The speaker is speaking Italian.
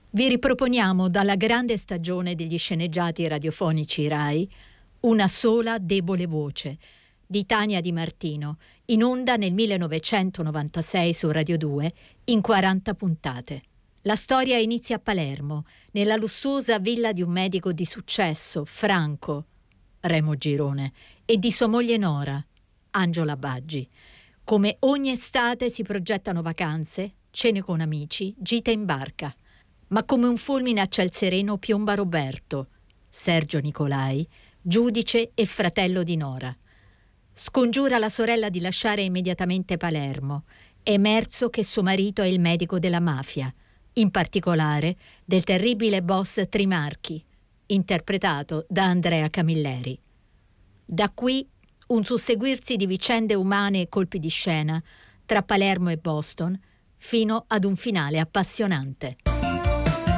Vi riproponiamo dalla grande stagione degli sceneggiati radiofonici Rai Una sola debole voce di Tania Di Martino, in onda nel 1996 su Radio 2 in 40 puntate. La storia inizia a Palermo, nella lussuosa villa di un medico di successo, Franco, Remo Girone, e di sua moglie Nora, Angela Baggi. Come ogni estate si progettano vacanze, cene con amici, gite in barca. Ma come un fulmine a ciel sereno piomba Roberto, Sergio Nicolai, giudice e fratello di Nora. Scongiura la sorella di lasciare immediatamente Palermo, emerso che suo marito è il medico della mafia, in particolare del terribile boss Trimarchi, interpretato da Andrea Camilleri. Da qui un susseguirsi di vicende umane e colpi di scena tra Palermo e Boston, fino ad un finale appassionante.